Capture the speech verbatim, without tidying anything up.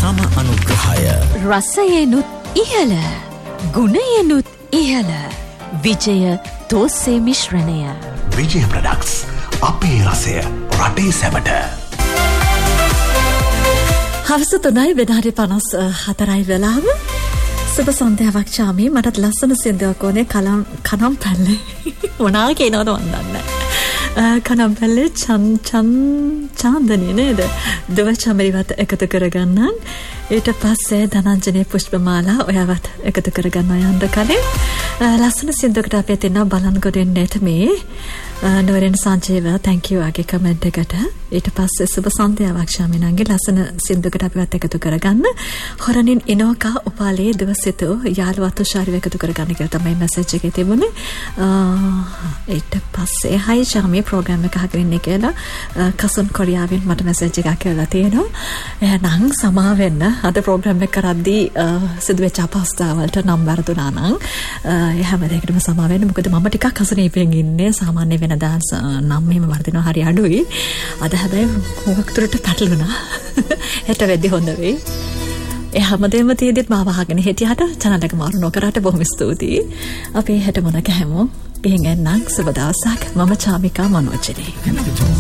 සම අනුග්‍රහය. රසයෙනුත් ඉහළ, ගුණයෙනුත් ඉහළ. විජය තෝස්සේ මිශ්‍රණය. විජය ප්‍රොඩක්ට්ස්. අපේ රසය රටේ සැමට. හවස තුනයි විනාඩි පනස් හතරයි වෙලාව. සුබ සන්ධ්‍යාවක් චාමී. මටත් ලස්සන සින්දුවක් ඕනේ. කලම් කනම් පැල්ලේ මොනා කියනවද මන් දන්නේ නැහැ. කනම් පැල්ලේ චන් චන් චාන්දනී නේද? දව චමරිවත් එකතු කරගන්නන්. ඊට පස්සේ ධනංජනේ පුෂ්පමාලා ඔයාවත් එකතු කරගන්න යන්න කලින් ලස්සන සින්දුවකට අපි එතන බලන් ගොඩෙන්නේට මේ නවරෙන් සංජීව thank you ආගේ කමෙන්ට් එකට. ඊට පස්සේ සුබ සන්ධ්‍යාවක් ශාමිනාගේ ලස්සන සින්දුවකට අපිවත් එකතු කරගන්න. හොරනින් ඉනෝකා උපාලේ දවසිතෝ යාළුවා තුෂාරිව එකතු කරගන්න කියලා තමයි මැසේජ් එකේ තිබුණේ. ඊට පස්සේ හයි ශාමී ප්‍රෝග්‍රෑම් එක අහගෙන ඉන්නේ කියලා කසුන් කොරියාවෙන් මට මැසේජ් එකක් කියලා තියෙනවා. එහෙනම් සමා වෙන්න අද ප්‍රෝග්‍රෑම් එක කරද්දී සිදුවෙච්ච අපහසුතාවලට නම් වර්ධුනා නම් ඒ හැම දෙයකටම සමා වෙන්න. මොකද මම ටිකක් අසනීපෙන් ඉන්නේ. සාමාන්‍ය වෙනදා නම් මෙහෙම වර්ධිනවා හරි අඩුයි. අද හැබැයි මොකක් තුරට පැටලුණා. හෙට වෙද්දි හොඳ වෙයි. ඒ හැමදේම තියෙද්දිත් මාව අහගෙන හිටියට channel එක මාරු නොකරට බොහොම ස්තුතියි. අපි හෙට මොන කැමු. ගිහින් එන්නම්. සුබ දවසක්. මම චාමිකා මනෝජනේ.